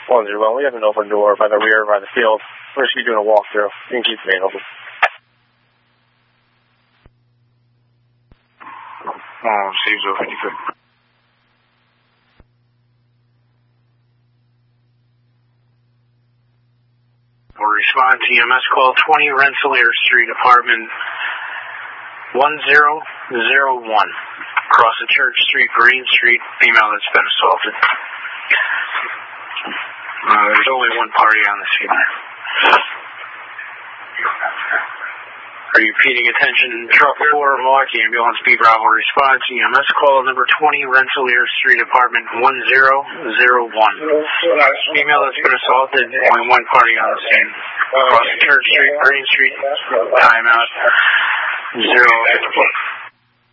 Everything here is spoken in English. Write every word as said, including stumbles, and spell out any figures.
one zero one, we have an open door by the rear, by the field. We're just doing a walkthrough. You can keep the main open. Um, Steve zero fifty-three. We'll respond to E M S call twenty Rensselaer Street, apartment one zero zero one. Across the Church Street, Green Street, female that's been assaulted. Uh, there's only one party on the scene. Are you paying attention? Truck four, Milwaukee Ambulance B Bravo response. E M S call number twenty Rensselaer Street, apartment one zero zero one. Female that's been assaulted, only one party on the scene. Across the Church Street, Green Street, timeout zero fifty.